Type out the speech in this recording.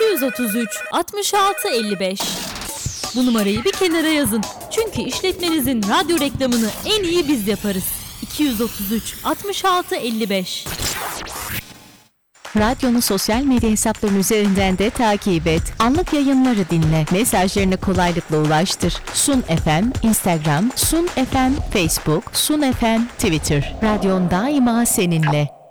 233 66 55. Bu numarayı bir kenara yazın. Çünkü işletmenizin radyo reklamını en iyi biz yaparız. 233 66 55. Radyonu sosyal medya hesapları üzerinden de takip et. Anlık yayınları dinle. Mesajlarını kolaylıkla ulaştır. Sun FM Instagram, Sun FM Facebook, Sun FM Twitter. Radyon daima seninle.